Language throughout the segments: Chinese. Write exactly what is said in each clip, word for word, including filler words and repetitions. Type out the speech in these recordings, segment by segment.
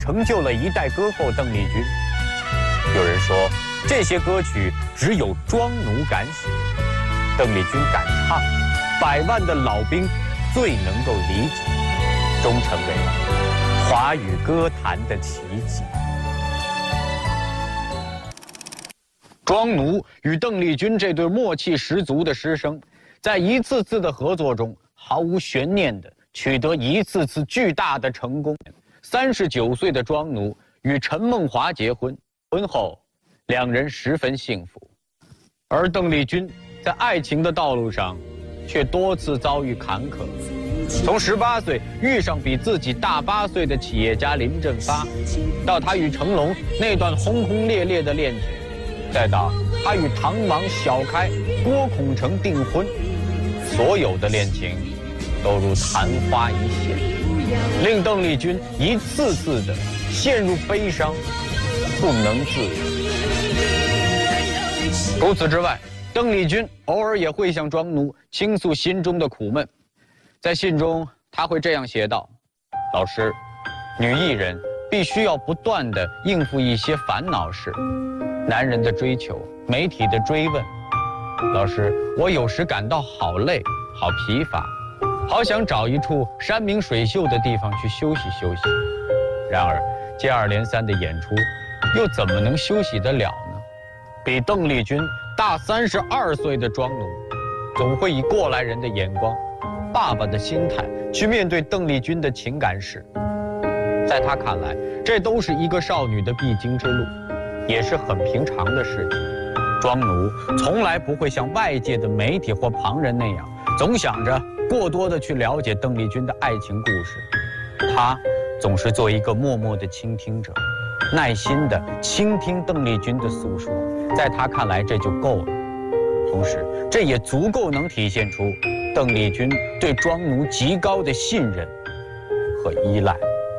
成就了一代歌后邓丽君。有人说，这些歌曲只有庄奴敢写，邓丽君敢唱，百万的老兵最能够理解，终成为华语歌坛的奇迹。庄奴与邓丽君这对默契十足的师生，在一次次的合作中，毫无悬念地取得一次次巨大的成功。三十九岁的庄奴与陈梦华结婚，婚后两人十分幸福，而邓丽君在爱情的道路上却多次遭遇坎坷。从十八岁遇上比自己大八岁的企业家林振发，到她与成龙那段轰轰烈烈的恋情，再到她与唐王、小开、郭孔成订婚，所有的恋情都如昙花一现，令邓丽君一次次的陷入悲伤，不能自已。除此之外，邓丽君偶尔也会向庄奴倾诉心中的苦闷。在信中，她会这样写道：“老师，女艺人必须要不断地应付一些烦恼事，男人的追求，媒体的追问。老师，我有时感到好累，好疲乏，好想找一处山明水秀的地方去休息休息。然而，接二连三的演出，又怎么能休息得了呢？比邓丽君大三十二岁的庄奴，总会以过来人的眼光、爸爸的心态去面对邓丽君的情感史。在他看来，这都是一个少女的必经之路，也是很平常的事情。庄奴从来不会像外界的媒体或旁人那样，总想着过多的去了解邓丽君的爱情故事。他总是做一个默默的倾听者，耐心地倾听邓丽君的诉说，在他看来这就够了。同时，这也足够能体现出邓丽君对庄奴极高的信任和依赖。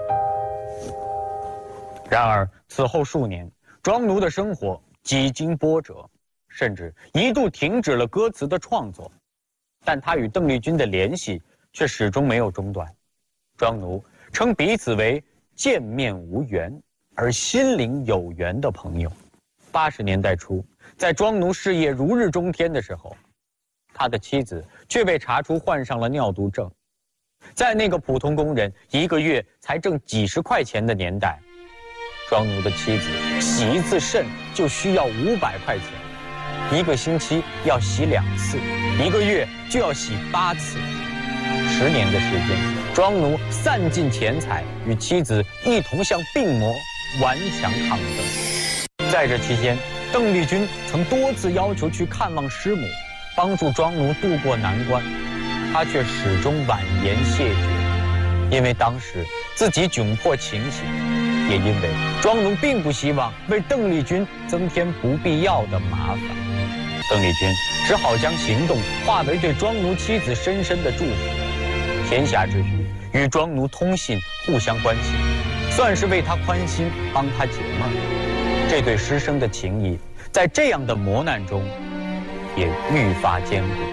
然而，此后数年，庄奴的生活几经波折，甚至一度停止了歌词的创作，但他与邓丽君的联系却始终没有中断。庄奴称彼此为见面无缘而心灵有缘的朋友。八十年代初，在庄奴事业如日中天的时候，他的妻子却被查出患上了尿毒症。在那个普通工人一个月才挣几十块钱的年代，庄奴的妻子洗一次肾就需要五百块钱，一个星期要洗两次，一个月就要洗八次。十年的时间，庄奴散尽钱财，与妻子一同向病魔顽强抗争。在这期间，邓丽君曾多次要求去看望师母，帮助庄奴渡过难关，他却始终婉言谢绝，因为当时自己窘迫情形，也因为庄奴并不希望为邓丽君增添不必要的麻烦。邓丽君只好将行动化为对庄奴妻子深深的祝福。闲暇之余，与庄奴通信，互相关心，算是为他宽心，帮他解闷。这对师生的情谊，在这样的磨难中，也愈发坚固。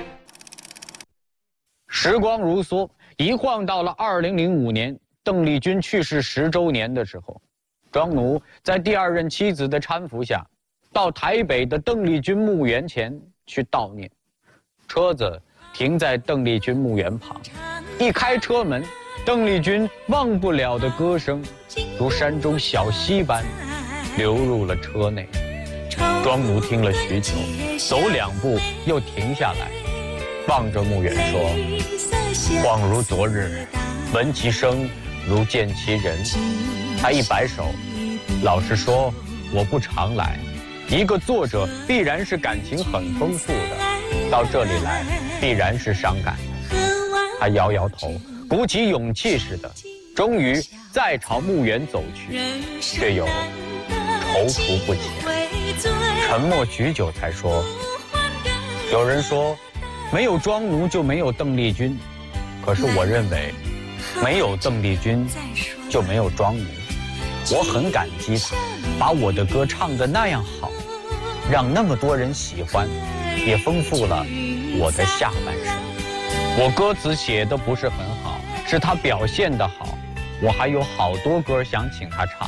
时光如梭，一晃到了二零零五年，邓丽君去世十周年的时候，庄奴在第二任妻子的搀扶下，到台北的邓丽君墓园前去悼念。车子停在邓丽君墓园旁，一开车门，邓丽君忘不了的歌声，如山中小溪般流入了车内。庄奴听了许久，走两步又停下来，望着墓园说：“恍如昨日，闻其声如见其人。”他一摆手，老实说，我不常来。一个作者必然是感情很丰富的，到这里来必然是伤感的。他摇摇头，鼓起勇气似的，终于再朝墓园走去，却又踌躇不前。沉默许久才说：“有人说，没有庄奴就没有邓丽君，可是我认为，没有邓丽君就没有庄奴。我很感激他，把我的歌唱得那样好，让那么多人喜欢，也丰富了我的下半生。我歌词写得不是很好，是他表现得好， 我还有好多歌想请他唱。